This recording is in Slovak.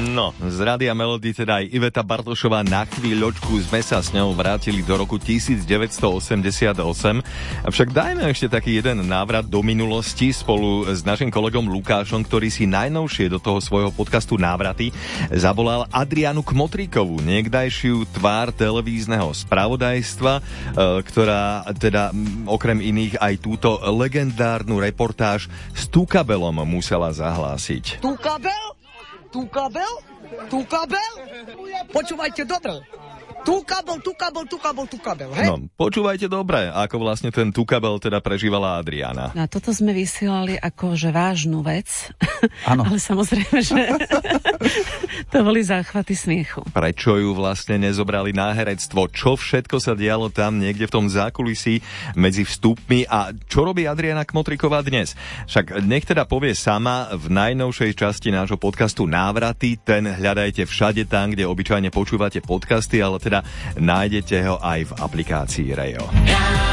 No, z Rádia Melody teda aj Iveta Bartošová na chvíľočku sme sa s ňou vrátili do roku 1988. Avšak dajme ešte taký jeden návrat do minulosti spolu s našim kolegom Lukášom, ktorý si najnovšie do toho svojho podcastu Návraty zavolal Adrianu Kmotríkovú, niekdajšiu tvár televízneho spravodajstva, ktorá teda okrem iných aj túto legendárnu reportáž s Tukabelom musela zahlásiť. Tu kabel? Počúvajte dobre. Tu kabel, hej? No, počúvajte dobre, ako vlastne ten Tukabel teda prežívala Adriana. No, toto sme vysielali akože vážnu vec, ale samozrejme, že to boli záchvaty smiechu. Prečo ju vlastne nezobrali na herectvo? Čo všetko sa dialo tam niekde v tom zákulisí medzi vstupmi a čo robí Adriana Kmotríková dnes? Však nech teda povie sama v najnovšej časti nášho podcastu Návraty. Ten hľadajte všade tam, kde obyčajne počúvate podcasty, ale teda nájdete ho aj v aplikácii Rejo.